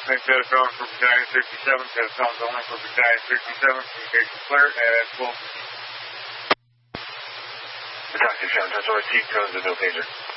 Telephone for Battalion 67. Telephone's only for Battalion 67. Communication clear at 12. Battalion 67, that's our T, drones with no pager.